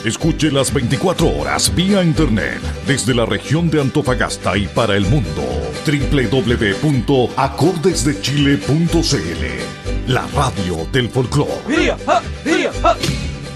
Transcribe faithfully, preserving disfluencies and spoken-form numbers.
Escuche las veinticuatro horas vía internet desde la región de Antofagasta y para el mundo. doble u doble u doble u punto acordes de chile punto c l. La radio del folclore.